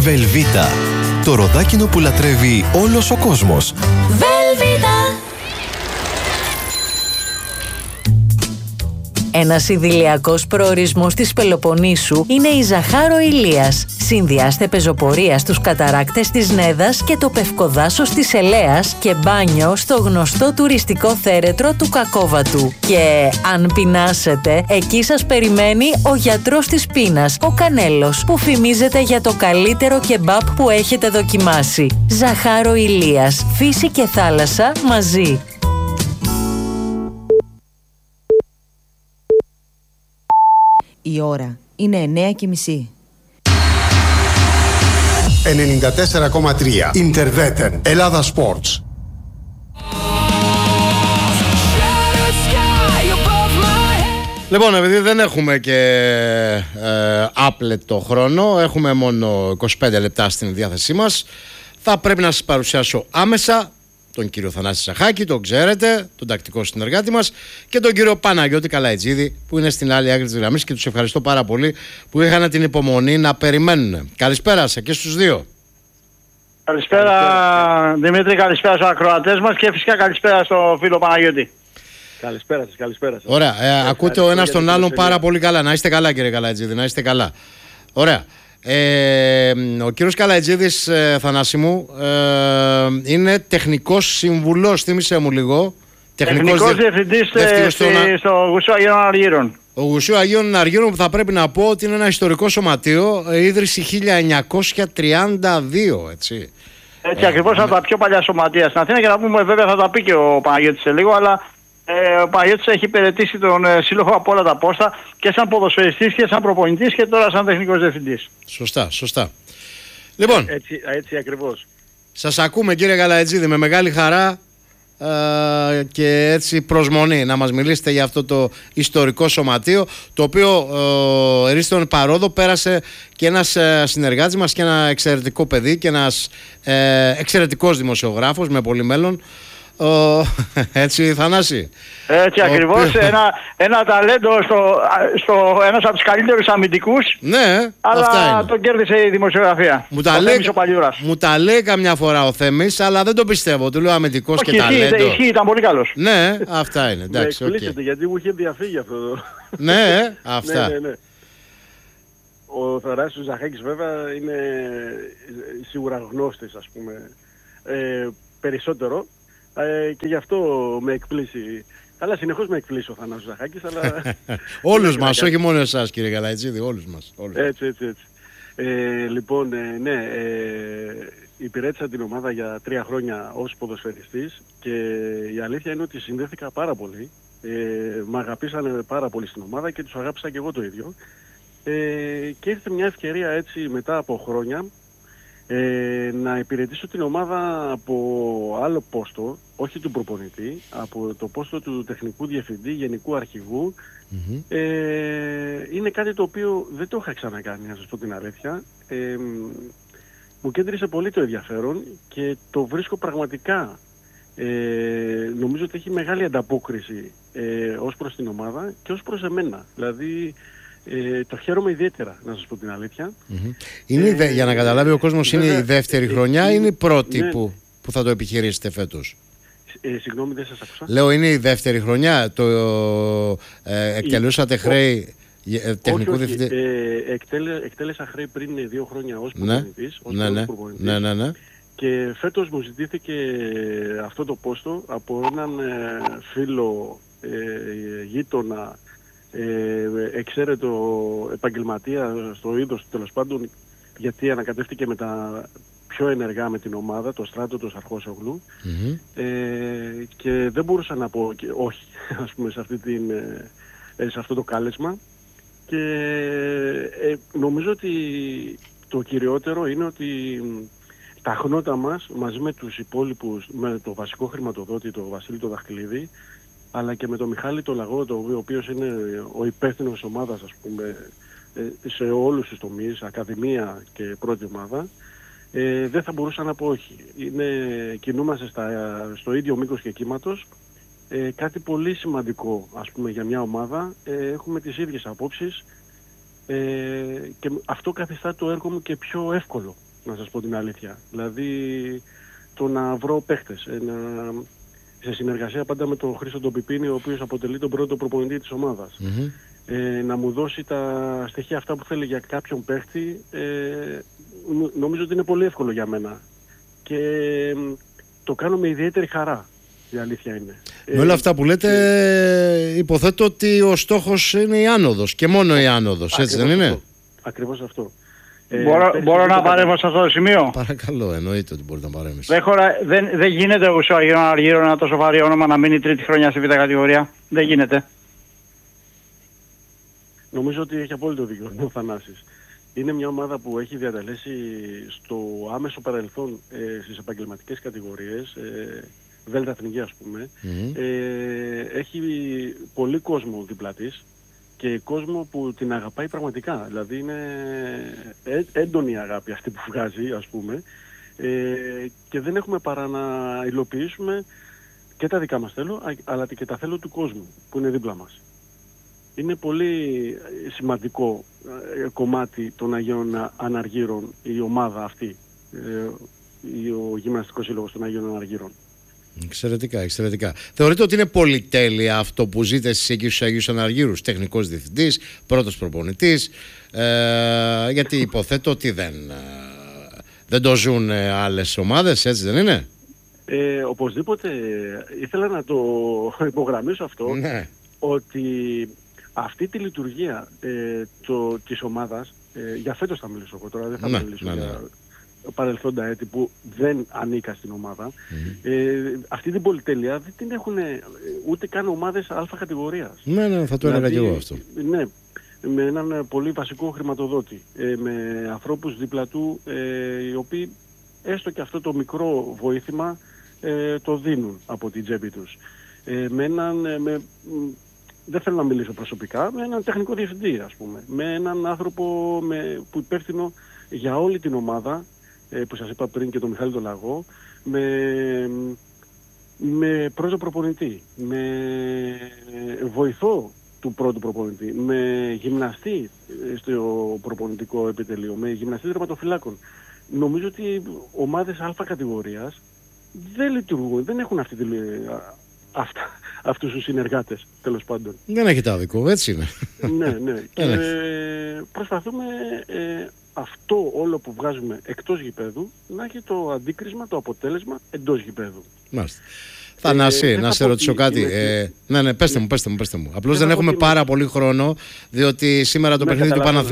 Βελβίτα. Το ροδάκινο που λατρεύει όλος ο κόσμος. Βελβίτα. Ένας ιδηλιακός προορισμός της Πελοποννήσου είναι η Ζαχάρο Ηλίας. Συνδυάστε πεζοπορία στους καταράκτες της Νέδας και το πευκοδάσος της Ελέας και μπάνιο στο γνωστό τουριστικό θέρετρο του Κακόβατου. Και αν πεινάσετε, εκεί σας περιμένει ο γιατρός της πείνας, ο Κανέλος, που φημίζεται για το καλύτερο κεμπάπ που έχετε δοκιμάσει. Ζαχάρο Ηλίας, φύση και θάλασσα μαζί. Η ώρα είναι 9:30. 94,3 Ιντερβέτεν Ελλάδα Sports. Λοιπόν, επειδή δεν έχουμε και άπλετο χρόνο, έχουμε μόνο 25 λεπτά στην διάθεσή μας, θα πρέπει να σας παρουσιάσω άμεσα τον κύριο Θανάση Ζαχάκη, τον ξέρετε, τον τακτικό συνεργάτη μας, και τον κύριο Παναγιώτη Καλαϊτζίδη, που είναι στην άλλη άκρη της γραμμής, και τους ευχαριστώ πάρα πολύ που είχαν την υπομονή να περιμένουν. Καλησπέρα σας και στους δύο. Καλησπέρα Δημήτρη, καλησπέρα στους ακροατές μας και φυσικά καλησπέρα στο φίλο Παναγιώτη. Καλησπέρα σας, καλησπέρα σας. Ωραία, ακούτε ο ένας τον άλλον πάρα πολύ καλά. Να είστε καλά, κύριε Καλαϊτζίδη, να είστε καλά. Ωραία. Ο κύριος Καλαϊτζίδης, Θανάση μου, είναι τεχνικός συμβουλός, θύμισε μου λίγο. Τεχνικός διευθυντής στο Γουσού Αγίων Αργύρων. Ο Γουσού Αγίων Αργύρων, που θα πρέπει να πω ότι είναι ένα ιστορικό σωματείο, ίδρυση 1932, έτσι. Έτσι ακριβώς, από τα πιο παλιά σωματεία στην Αθήνα, και να πούμε, βέβαια θα τα πει και ο Παναγιώτης σε λίγο, αλλά ο Παναγιώτης έχει υπηρετήσει τον σύλλογο από όλα τα πόστα, και σαν ποδοσφαιριστής και σαν προπονητής και τώρα σαν τεχνικός διευθυντής. Σωστά, σωστά. Λοιπόν, έτσι ακριβώς. Σας ακούμε, κύριε Καλαϊτζίδη, με μεγάλη χαρά και έτσι προσμονή να μας μιλήσετε για αυτό το ιστορικό σωματείο, το οποίο ερίστον παρόδο πέρασε και ένας συνεργάτης μας και ένα εξαιρετικό παιδί και ένας εξαιρετικός δημοσιογράφος με πολύ μέλλον. Έτσι, Θανάση. Έτσι ακριβώς, ένα ταλέντο ένας από τους καλύτερους αμυντικούς. Ναι, αλλά αυτά είναι. τον κέρδισε η δημοσιογραφία. Μου τα λέει καμιά φορά ο Θέμης, αλλά δεν το πιστεύω. Του λέω αμυντικός και ταλέντο. Ισχύει, ήταν πολύ καλός. Ναι, αυτά είναι. Εντάξει, με εκπλήσετε, γιατί μου είχε διαφύγει αυτό. Ναι, αυτά. Ναι. Ο Θανάσης Ζαχάκης βέβαια είναι σίγουρα γνώστης, ας πούμε, περισσότερο. Και γι' αυτό με εκπλήσει. Καλά, συνεχώς με εκπλήσει ο Θανάσης Ζαχάκης, αλλά... Όλους μας, όχι μόνο εσάς, κύριε Καλαϊτζίδη, όλους μας. Έτσι. Λοιπόν, ναι, υπηρέτησα την ομάδα για 3 χρόνια ως ποδοσφαιριστής, και η αλήθεια είναι ότι συνδέθηκα πάρα πολύ. Μ' αγαπήσανε πάρα πολύ στην ομάδα και τους αγάπησα και εγώ το ίδιο. Και ήρθε μια ευκαιρία έτσι μετά από χρόνια να υπηρετήσω την ομάδα από άλλο πόστο, όχι του προπονητή, από το πόστο του τεχνικού διευθυντή, γενικού αρχηγού. Είναι κάτι το οποίο δεν το είχα ξανακάνει, να σας πω την αλήθεια. Μου κέντρισε πολύ το ενδιαφέρον και το βρίσκω πραγματικά. Νομίζω ότι έχει μεγάλη ανταπόκριση ως προς την ομάδα και ως προς εμένα. Δηλαδή το χαίρομαι ιδιαίτερα, να σας πω την αλήθεια. Είναι, για να καταλάβει ο κόσμος, είναι η δεύτερη χρονιά ή είναι η πρώτη που θα το επιχειρήσετε φέτος? Συγγνώμη, δεν σας άκουσα. Λέω, είναι η δεύτερη χρονιά, εκτελούσατε χρέη τεχνικού διευθυντή? Εκτέλεσα χρέη πριν 2 χρόνια ως προπονητής. Ναι. Και φέτος μου ζητήθηκε αυτό το πόστο από έναν φίλο γείτονα, εξαίρετο επαγγελματία στο είδος, τέλος πάντων, γιατί ανακατεύτηκε με τα πιο ενεργά με την ομάδα, το Στράτο του Αρχόσογλου, και δεν μπορούσα να πω και όχι, ας πούμε, σε αυτό το κάλεσμα. Και νομίζω ότι το κυριότερο είναι ότι τα χνότα μας, μαζί με τους υπόλοιπους, με το βασικό χρηματοδότη, το Βασίλη το Δαχτυλίδη, αλλά και με τον Μιχάλη το Λαγό, ο οποίος είναι ο υπεύθυνος ομάδας, ας πούμε, σε όλους τους τομείς, ακαδημία και πρώτη ομάδα, δεν θα μπορούσα να πω όχι. Κινούμαστε στο ίδιο μήκος και κύματος. Κάτι πολύ σημαντικό, ας πούμε, για μια ομάδα. Έχουμε τις ίδιες απόψεις, και αυτό καθιστά το έργο μου και πιο εύκολο. να σας πω την αλήθεια. Δηλαδή το να βρω παίχτες, σε συνεργασία πάντα με τον Χρήστο τον Πιπίνη, ο οποίος αποτελεί τον πρώτο προπονητή της ομάδας. Να μου δώσει τα στοιχεία αυτά που θέλει για κάποιον παίχτη, νομίζω ότι είναι πολύ εύκολο για μένα. Και το κάνω με ιδιαίτερη χαρά, η αλήθεια είναι. Με όλα αυτά που λέτε, υποθέτω ότι ο στόχος είναι η άνοδος και μόνο η άνοδος, έτσι δεν είναι? Ακριβώς αυτό. Μπορώ να παρέμβω σε αυτό το σημείο? Παρακαλώ, εννοείται ότι μπορείτε να παρέμβεις. Δεν γίνεται ο Αγίων Αργύρων, ένα τόσο βαρύ όνομα, να μείνει τρίτη χρονιά στη β' κατηγορία. Δεν γίνεται. Νομίζω ότι έχει απόλυτο δίκιο ο Θανάσης. Είναι μια ομάδα που έχει διατελέσει στο άμεσο παρελθόν στις επαγγελματικές κατηγορίες, Δέλτα Εθνική ας πούμε. Έχει πολύ κόσμο δίπλα της και κόσμο που την αγαπάει πραγματικά. Δηλαδή είναι έντονη η αγάπη αυτή που βγάζει, ας πούμε, και δεν έχουμε παρά να υλοποιήσουμε και τα δικά μας θέλω, αλλά και τα θέλω του κόσμου που είναι δίπλα μας. Είναι πολύ σημαντικό κομμάτι των Αγίων Αναργύρων η ομάδα αυτή, ο Γυμναστικός Σύλλογος των Αγίων Αναργύρων. Εξαιρετικά, εξαιρετικά. Θεωρείτε ότι είναι πολυτέλεια αυτό που ζείτε εσείς εκεί στους Αγίους Αναργύρους? Τεχνικός διευθυντής, πρώτος προπονητής, γιατί υποθέτω ότι δεν το ζουν άλλες ομάδες, έτσι δεν είναι? Οπωσδήποτε ήθελα να το υπογραμμίσω αυτό, ναι, ότι αυτή τη λειτουργία της ομάδας, για φέτος θα μιλήσω εγώ τώρα, δεν θα μιλήσω για παρελθόντα έτη που δεν ανήκα στην ομάδα. Αυτή την πολυτέλεια δεν την έχουν ούτε καν ομάδες α κατηγορίας. Ναι, θα το έλεγα και εγώ αυτό. Ναι, με έναν πολύ βασικό χρηματοδότη, με ανθρώπους δίπλα του, οι οποίοι έστω και αυτό το μικρό βοήθημα το δίνουν από την τσέπη τους. Δεν θέλω να μιλήσω προσωπικά, με έναν τεχνικό διευθυντή ας πούμε, με έναν άνθρωπο που υπεύθυνο για όλη την ομάδα, που σας είπα πριν και τον Μιχάλη τον Λαγό, με πρώτο προπονητή, με βοηθό του πρώτου προπονητή, με γυμναστή στο προπονητικό επιτελείο, με γυμναστή τερματοφυλάκων. Νομίζω ότι ομάδες α κατηγορίας δεν λειτουργούν, δεν έχουν αυτούς τους συνεργάτες, τέλος πάντων. Δεν έχετε άδικο, έτσι είναι. Ναι. Και προσπαθούμε αυτό όλο που βγάζουμε εκτός γηπέδου να έχει το αντίκρισμα, το αποτέλεσμα εντός γηπέδου. Μάλιστα. Θανάση, να σε ρωτήσω κάτι. Ναι, πέστε μου. Απλώς δεν έχουμε πάρα πολύ χρόνο, διότι σήμερα το παιχνίδι του Παναθηναϊκού